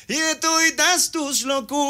y de toditas tus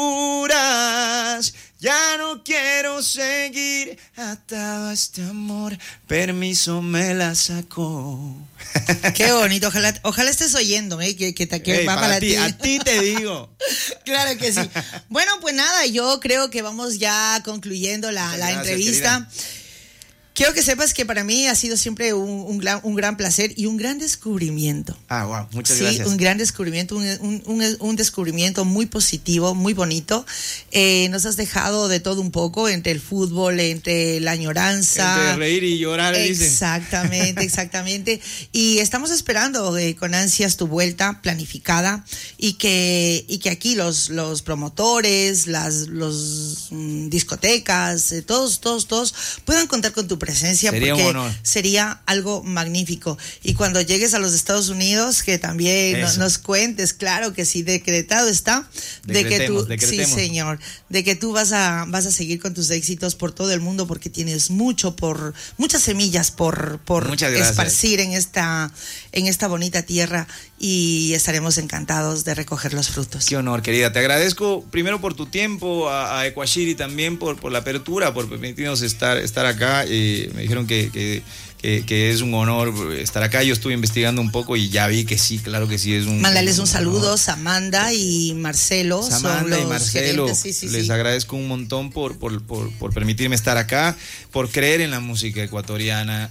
locuras. Ya no quiero seguir atado a este amor, permiso me la sacó. Qué bonito, ojalá estés oyendo, que va para ti. A ti te digo. Claro que sí. Bueno, pues nada, yo creo que vamos ya concluyendo la entrevista. Querida. Quiero que sepas que para mí ha sido siempre un gran placer y un gran descubrimiento. Wow, muchas gracias. Sí, un gran descubrimiento, un descubrimiento muy positivo, muy bonito. Nos has dejado de todo un poco, entre el fútbol, entre la añoranza. Entre reír y llorar, exactamente, dicen. Exactamente. Y estamos esperando con ansias tu vuelta planificada y que aquí los promotores, los discotecas, todos puedan contar con tu presencia, sería porque un honor. Sería algo magnífico. Y cuando llegues a los Estados Unidos, que también nos cuentes, claro que sí, decretado está, decretemos. Sí, señor, de que tú vas a seguir con tus éxitos por todo el mundo, porque tienes muchas semillas por esparcir en esta bonita tierra, y estaremos encantados de recoger los frutos. Qué honor, querida. Te agradezco primero por tu tiempo, a Equashiri también por la apertura, por permitirnos estar acá. Me dijeron que es un honor estar acá. Yo estuve investigando un poco y ya vi que sí, claro que sí es un... Mándales un saludo a Samantha y Marcelo. Samantha y Marcelo, sí, les agradezco un montón por permitirme estar acá, por creer en la música ecuatoriana,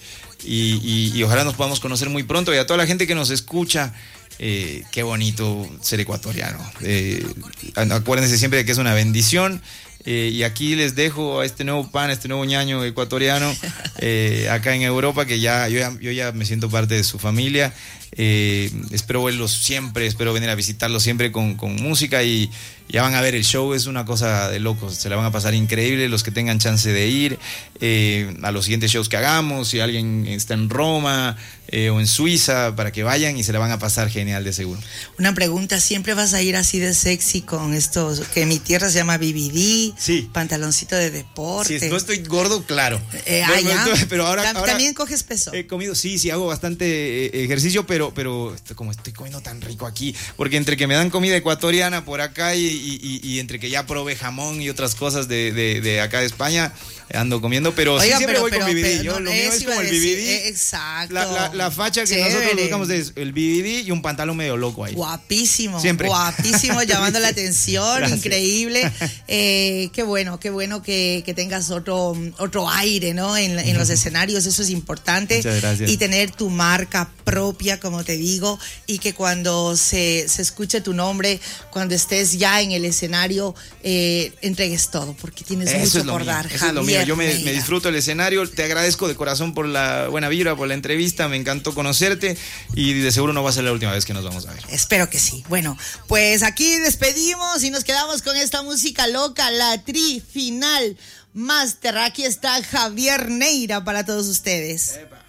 y ojalá nos podamos conocer muy pronto. Y a toda la gente que nos escucha, qué bonito ser ecuatoriano. Acuérdense siempre de que es una bendición. Y aquí les dejo a este nuevo ñaño ecuatoriano, acá en Europa, que yo ya me siento parte de su familia. Espero verlos siempre, espero venir a visitarlos siempre con música, y ya van a ver, el show es una cosa de locos, se la van a pasar increíble los que tengan chance de ir a los siguientes shows que hagamos. Si alguien está en Roma o en Suiza, para que vayan y se la van a pasar genial, de seguro. Una pregunta, ¿siempre vas a ir así de sexy con estos, que en mi tierra se llama BBD? Sí. Pantaloncito de deporte. Sí, no estoy gordo, claro. Pero ahora también coges peso. He comido, sí, hago bastante ejercicio, pero como estoy comiendo tan rico aquí, porque entre que me dan comida ecuatoriana por acá y entre que ya probé jamón y otras cosas de acá de España, ando comiendo, pero oiga, sí, siempre voy con BBD. Lo mío es como el BBD. Exacto. La facha que nosotros buscamos es el BBD y un pantalón medio loco ahí. Guapísimo. Siempre. Guapísimo, llamando la atención. Gracias. Increíble. Qué bueno que tengas otro aire, ¿no? En los escenarios, eso es importante. Muchas gracias. Y tener tu marca propia, como te digo, y que cuando se escuche tu nombre, cuando estés ya en el escenario, entregues todo, porque tienes mucho por dar. Eso es lo mío. Yo me disfruto el escenario. Te agradezco de corazón por la buena vibra, por la entrevista. Me encantó conocerte y de seguro no va a ser la última vez que nos vamos a ver. Espero que sí. Bueno, pues aquí despedimos y nos quedamos con esta música loca, la Tri Final Master. Aquí está Javier Neira para todos ustedes. Epa.